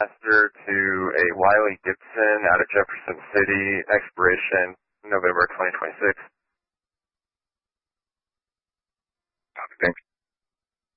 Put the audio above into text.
Master to a Wiley Gibson out of Jefferson City, expiration November 2026. Thanks.